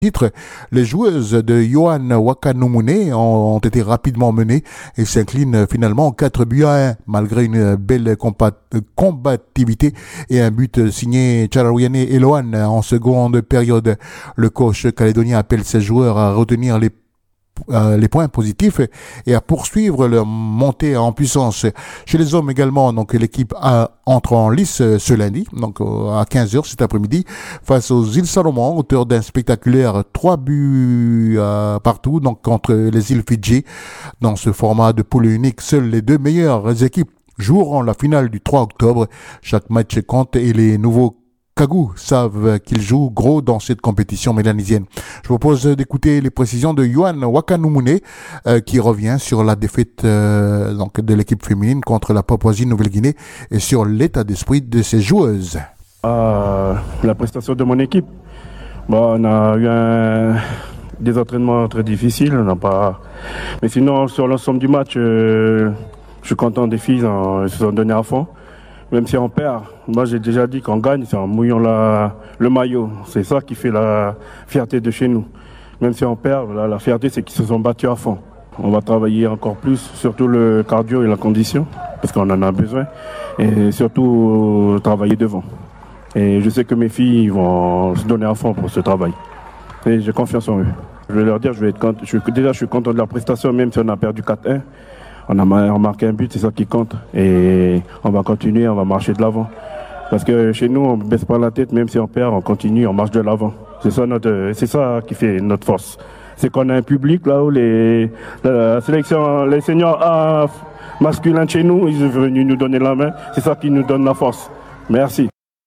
titre, les joueuses de Yohan Wakanumune ont été rapidement menées et s'inclinent finalement 4-1 malgré une belle combativité et un but signé Charawiane Eloane en seconde période. Le coach calédonien appelle ses joueurs à retenir les points positifs et à poursuivre leur montée en puissance. Chez les hommes également, donc l'équipe entre en lice ce lundi, donc à 15h cet après-midi, face aux îles Salomon, auteur d'un spectaculaire 3 buts partout, donc contre les îles Fidji. Dans ce format de poule unique, seules les deux meilleures équipes joueront la finale du 3 octobre. Chaque match compte et les nouveaux Kagou savent qu'ils jouent gros dans cette compétition mélanisienne. Je vous propose d'écouter les précisions de Yohan Wakanumune qui revient sur la défaite donc de l'équipe féminine contre la Papouasie-Nouvelle-Guinée et sur l'état d'esprit de ses joueuses. La prestation de mon équipe, on a eu des entraînements très difficiles, mais sinon sur l'ensemble du match, je suis content des filles, elles se sont données à fond. Même si on perd, moi j'ai déjà dit qu'on gagne, c'est en mouillant le maillot. C'est ça qui fait la fierté de chez nous. Même si on perd, la fierté c'est qu'ils se sont battus à fond. On va travailler encore plus, surtout le cardio et la condition, parce qu'on en a besoin. Et surtout travailler devant. Et je sais que mes filles vont se donner à fond pour ce travail. Et j'ai confiance en eux. Je vais leur dire, je suis content de leur prestation, même si on a perdu 4-1. On a marqué un but, c'est ça qui compte. Et on va continuer, on va marcher de l'avant. Parce que chez nous, on ne baisse pas la tête, même si on perd, on continue, on marche de l'avant. C'est ça qui fait notre force. C'est qu'on a un public là où la sélection, les seniors masculins de chez nous, ils sont venus nous donner la main. C'est ça qui nous donne la force. Merci.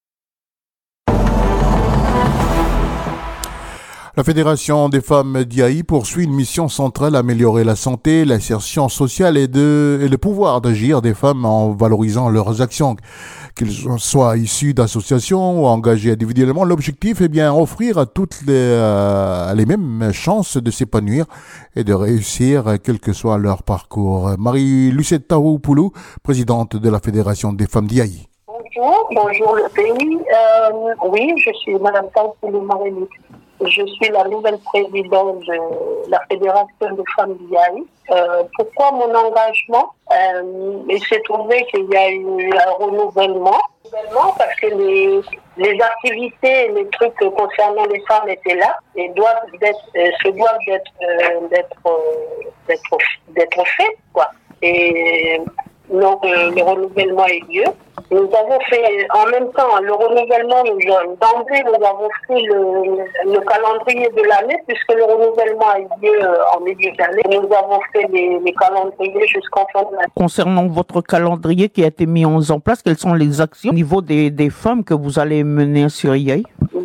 La Fédération des femmes d'IAI poursuit une mission centrale, améliorer la santé, l'insertion sociale et le pouvoir d'agir des femmes en valorisant leurs actions. Qu'ils soient issus d'associations ou engagés individuellement, l'objectif est bien offrir à toutes les mêmes chances de s'épanouir et de réussir, quel que soit leur parcours. Marie-Lucette Taoupoulou, présidente de la Fédération des femmes d'IAI. Bonjour le pays. Oui, je suis Madame Taoupoulou Marie-Lucette. Je suis la nouvelle présidente de la Fédération des femmes d'IAI. Pourquoi mon engagement? Il s'est trouvé qu'il y a eu un renouvellement parce que les activités, les trucs concernant les femmes étaient là et doivent d'être faits, quoi. Et donc le renouvellement a eu lieu. Nous avons fait en même temps le renouvellement, d'emblée nous avons fait le calendrier de l'année puisque le renouvellement a eu lieu en milieu d'année. Nous avons fait les calendriers jusqu'en fin de l'année. Concernant votre calendrier qui a été mis en place, quelles sont les actions au niveau des femmes que vous allez mener sur IAI?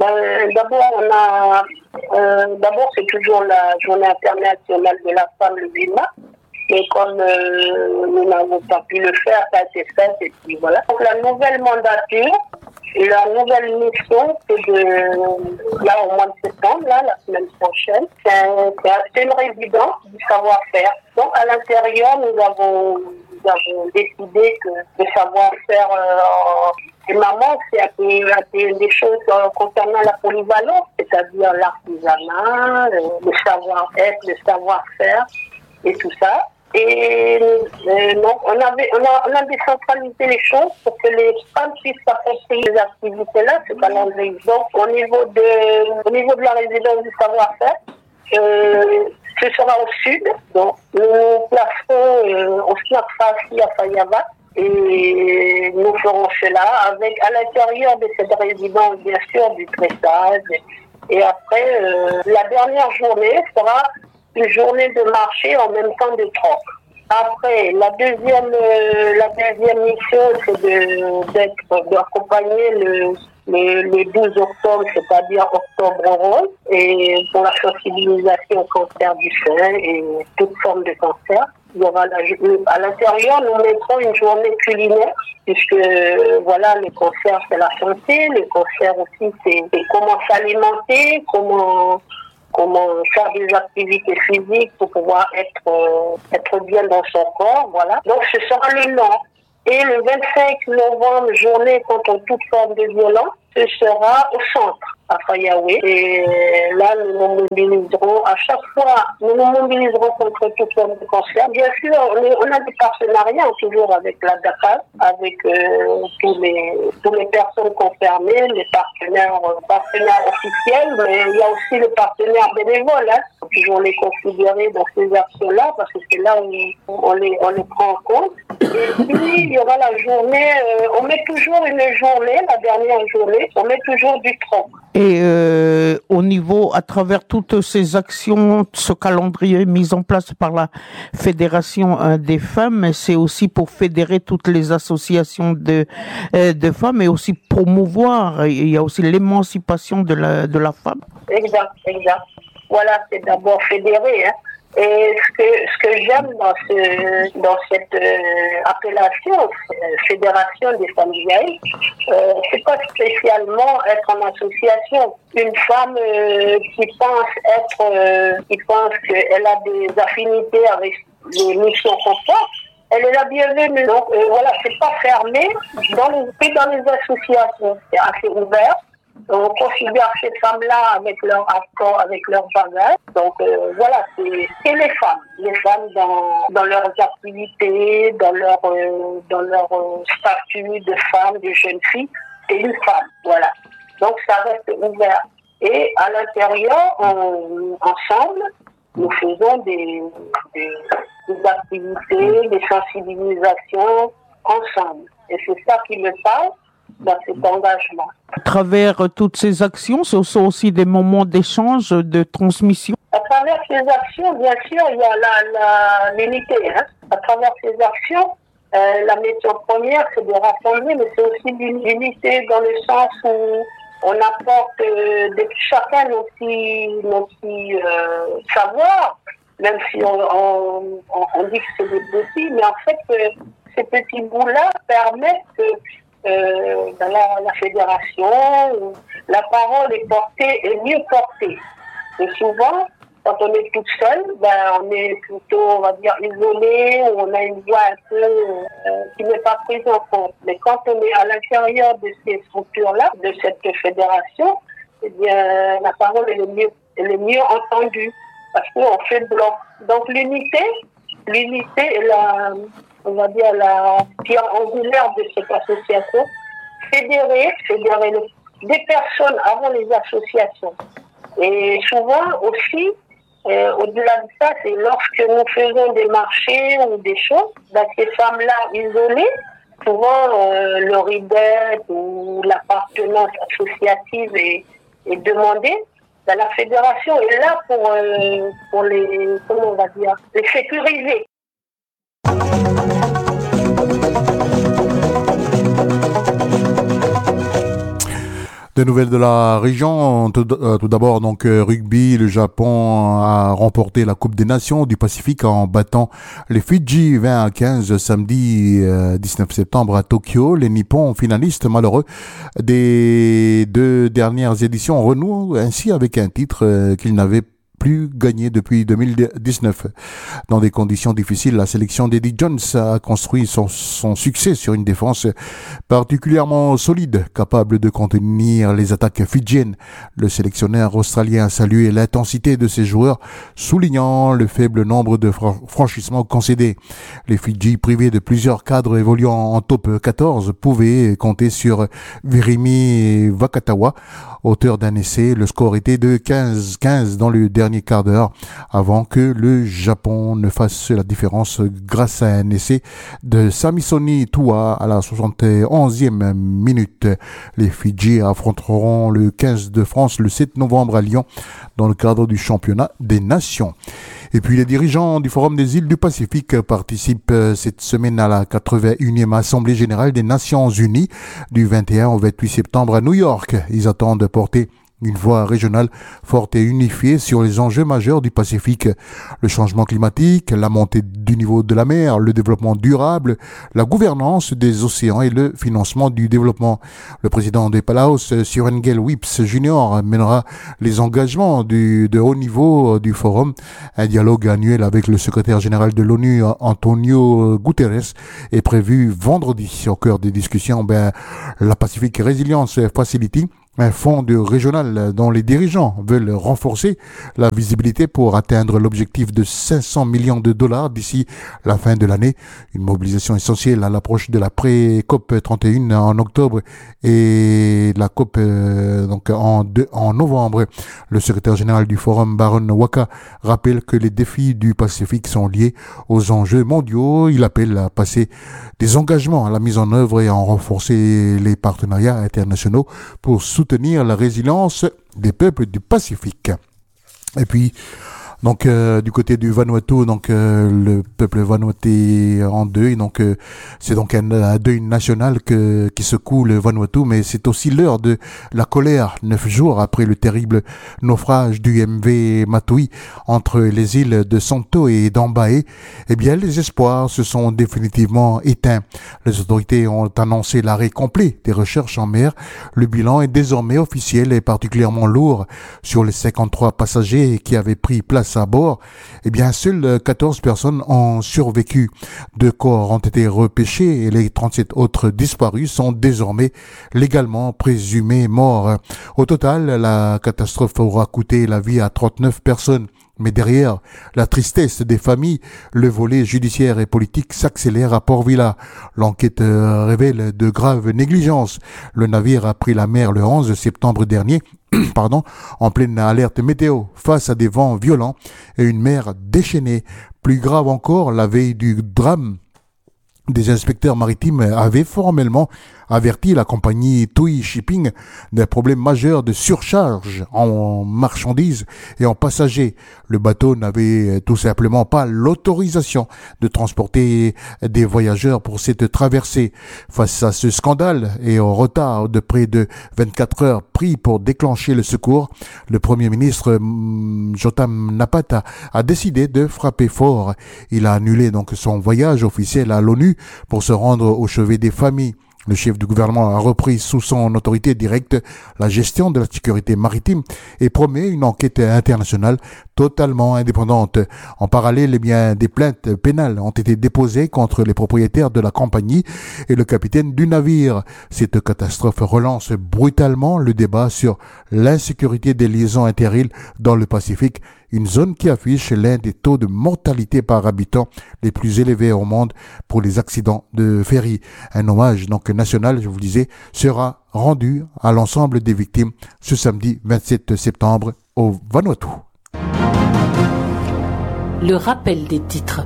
D'abord c'est toujours la journée internationale de la femme le 8 mars. Et comme nous n'avons pas pu le faire, ça a été fait, et puis voilà. Donc la nouvelle mandature, la nouvelle mission, c'est au mois de septembre, la semaine prochaine, c'est une résidence du savoir-faire. Donc à l'intérieur, nous avons décidé que le savoir-faire des mamans, c'est des choses concernant la polyvalence, c'est-à-dire l'artisanat, le savoir-être, le savoir-faire et tout ça. Et donc, on a décentralisé les choses pour que les femmes puissent s'approprier ces activités-là, ce calendrier. Donc, au niveau de la résidence du savoir-faire, ce sera au sud. Donc, nous placerons au SNAC-FACI à Fayava. Et nous ferons cela avec, à l'intérieur de cette résidence, bien sûr, du tressage. Et après, la dernière journée sera une journée de marché en même temps de troc. Après, la deuxième mission, c'est d'accompagner le 12 octobre, c'est-à-dire octobre rose, et pour la sensibilisation au cancer du sein et toute forme de cancer. Il y aura à l'intérieur, nous mettrons une journée culinaire, puisque voilà, le cancer c'est la santé, le cancer aussi c'est comment s'alimenter, comment faire des activités physiques pour pouvoir être bien dans son corps, voilà. Donc ce sera le Nord. Et le 25 novembre, journée contre toute forme de violence, ce sera au centre. à Fayaoué. Et là, nous nous mobiliserons à chaque fois, nous nous mobiliserons contre toute forme de cancer. Bien sûr, on a des partenariats toujours avec la DACA, avec tous les personnes concernées, les partenaires officiels, mais il y a aussi les partenaires bénévoles. Il faut toujours les considérer dans ces actions-là, parce que c'est là où on les prend en compte. Et puis, il y aura la journée, on met toujours une journée, la dernière journée, on met toujours du tronc. Et au niveau, à travers toutes ces actions, ce calendrier mis en place par la Fédération des femmes, c'est aussi pour fédérer toutes les associations de femmes et aussi promouvoir, il y a aussi l'émancipation de la femme. Exact. Voilà, c'est d'abord fédérer, hein. Et ce que j'aime dans cette appellation Fédération des femmes vieilles, c'est pas spécialement être en association. Une femme qui pense qu'elle a des affinités avec les missions qu'on porte, elle est la bienvenue. Donc voilà, c'est pas fermé dans les associations, c'est assez ouvert. On considère ces femmes-là avec leur accord, avec leur bagage. Donc voilà, c'est les femmes dans leurs activités, dans leur statut de femme, de jeune fille, et une femme. Voilà. Donc ça reste ouvert. Et à l'intérieur, ensemble, nous faisons des activités, des sensibilisations ensemble. Et c'est ça qui me parle dans cet engagement. À travers toutes ces actions, ce sont aussi des moments d'échange, de transmission. À travers ces actions, bien sûr, il y a l'unité. Hein. À travers ces actions, la mission première, c'est de rassembler, mais c'est aussi l'unité dans le sens où on apporte chacun nos petits savoirs, même si on dit que c'est des petits, mais en fait, ces petits bouts-là permettent que dans la fédération, la parole est mieux portée. Et souvent, quand on est toute seule, on est plutôt, on va dire, isolé, ou on a une voix un peu qui n'est pas prise en compte. Mais quand on est à l'intérieur de ces structures-là, de cette fédération, eh bien, la parole est mieux entendue, parce qu'on fait bloc. Donc l'unité est on va dire la pierre angulaire de cette association, fédérer des personnes avant les associations. Et souvent aussi, au-delà de ça, c'est lorsque nous faisons des marchés ou des choses, ces femmes-là isolées, souvent le RIDET ou l'appartenance associative est demandée. La fédération est là pour les sécuriser. Des nouvelles de la région. Tout d'abord, donc, rugby, le Japon a remporté la Coupe des Nations du Pacifique en battant les Fidji 20-15 samedi 19 septembre à Tokyo. Les Nippons, finalistes malheureux des 2 dernières éditions, renouent ainsi avec un titre qu'ils n'avaient plus gagné depuis 2019. Dans des conditions difficiles, la sélection d'Eddie Jones a construit son succès sur une défense particulièrement solide, capable de contenir les attaques fidjiennes. Le sélectionneur australien a salué l'intensité de ses joueurs, soulignant le faible nombre de franchissements concédés. Les Fidji, privés de plusieurs cadres évoluant en top 14, pouvaient compter sur Virimi Vakatawa, auteur d'un essai. Le score était de 15-15 dans le dernier quart d'heure, avant que le Japon ne fasse la différence grâce à un essai de Samisoni Tua à la 71e minute. Les Fidji affronteront le 15 de France le 7 novembre à Lyon dans le cadre du championnat des nations. Et puis les dirigeants du Forum des îles du Pacifique participent cette semaine à la 81e Assemblée générale des Nations unies du 21 au 28 septembre à New York. Ils attendent de porter une voix régionale forte et unifiée sur les enjeux majeurs du Pacifique. Le changement climatique, la montée du niveau de la mer, le développement durable, la gouvernance des océans et le financement du développement. Le président des Palaos, Surengel Whips Jr., mènera les engagements de haut niveau du forum. Un dialogue annuel avec le secrétaire général de l'ONU, Antonio Guterres, est prévu vendredi. Au cœur des discussions, la Pacific Resilience Facility, un fonds régional dont les dirigeants veulent renforcer la visibilité pour atteindre l'objectif de 500 millions de dollars d'ici la fin de l'année. Une mobilisation essentielle à l'approche de la pré-COP 31 en octobre et la COP en novembre. Le secrétaire général du Forum, Baron Waka, rappelle que les défis du Pacifique sont liés aux enjeux mondiaux. Il appelle à passer des engagements à la mise en œuvre et à renforcer les partenariats internationaux pour soutenir la résilience des peuples du Pacifique. Et puis, donc du côté du Vanuatu, le peuple vanuatu en deuil, c'est donc un deuil national qui secoue le Vanuatu, mais c'est aussi l'heure de la colère. 9 jours après le terrible naufrage du MV Matui entre les îles de Santo et d'Ambaé, eh bien les espoirs se sont définitivement éteints. Les autorités ont annoncé l'arrêt complet des recherches en mer. Le bilan est désormais officiel et particulièrement lourd. Sur les 53 passagers qui avaient pris place à bord, eh bien, seules 14 personnes ont survécu. 2 corps ont été repêchés et les 37 autres disparus sont désormais légalement présumés morts. Au total, la catastrophe aura coûté la vie à 39 personnes. Mais derrière la tristesse des familles, le volet judiciaire et politique s'accélère à Port-Vila. L'enquête révèle de graves négligences. Le navire a pris la mer le 11 septembre dernier, en pleine alerte météo, face à des vents violents et une mer déchaînée. Plus grave encore, la veille du drame, des inspecteurs maritimes avaient formellement averti la compagnie TUI Shipping d'un problème majeur de surcharge en marchandises et en passagers. Le bateau n'avait tout simplement pas l'autorisation de transporter des voyageurs pour cette traversée. Face à ce scandale et au retard de près de 24 heures pris pour déclencher le secours, le Premier ministre Jotam Napata a décidé de frapper fort. Il a annulé donc son voyage officiel à l'ONU pour se rendre au chevet des familles. Le chef du gouvernement a repris sous son autorité directe la gestion de la sécurité maritime et promet une enquête internationale totalement indépendante. En parallèle, des plaintes pénales ont été déposées contre les propriétaires de la compagnie et le capitaine du navire. Cette catastrophe relance brutalement le débat sur l'insécurité des liaisons inter-îles dans le Pacifique, une zone qui affiche l'un des taux de mortalité par habitant les plus élevés au monde pour les accidents de ferry. Un hommage national, je vous le disais, sera rendu à l'ensemble des victimes ce samedi 27 septembre au Vanuatu. Le rappel des titres.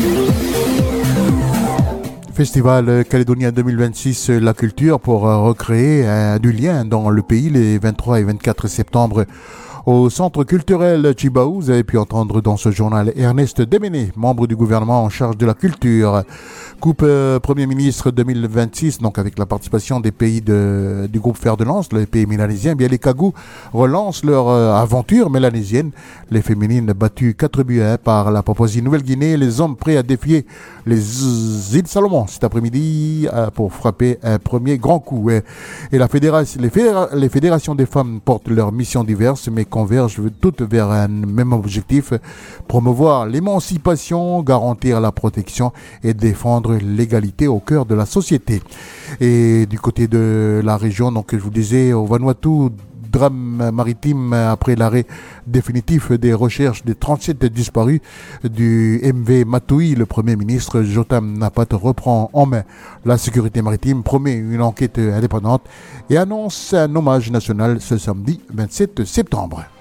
Festival Calédonien 2026, la culture pour recréer du lien dans le pays les 23 et 24 septembre. Au centre culturel Chibaou, vous avez pu entendre dans ce journal Ernest Deméné, membre du gouvernement en charge de la culture. Coupe Premier ministre 2026, donc avec la participation des pays du groupe Fer de Lance, les pays mélanésiens. Les Kagou relancent leur aventure mélanésienne. Les féminines battues 4-1 par la Papouasie-Nouvelle-Guinée. Les hommes prêts à défier les îles Salomon cet après-midi pour frapper un premier grand coup. Et les fédérations des femmes portent leurs missions diverses, mais convergent toutes vers un même objectif: promouvoir l'émancipation, garantir la protection et défendre l'égalité au cœur de la société. Et du côté de la région, donc je vous disais, au Vanuatu, drame maritime après l'arrêt définitif des recherches des 37 disparus du MV Matui. Le Premier ministre Jotam Napata reprend en main la sécurité maritime, promet une enquête indépendante et annonce un hommage national ce samedi 27 septembre.